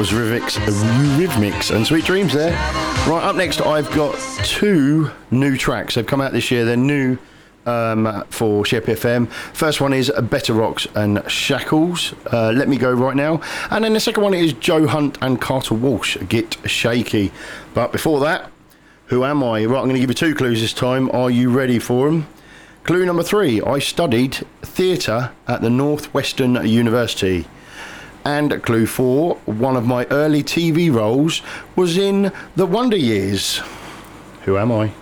was Eurythmics and Sweet Dreams there. Right, up next I've got two new tracks. They've come out this year. They're new for Shep FM. First one is Better Rocks and Shackles, Let Me Go Right Now. And then the second one is Joe Hunt and Carter Walsh, Get Shaky. But before that, who am I? Right, I'm going to give you two clues this time. Are you ready for them? Clue number 3, I studied theatre at the Northwestern University. And clue 4, one of my early TV roles was in The Wonder Years. Who am I?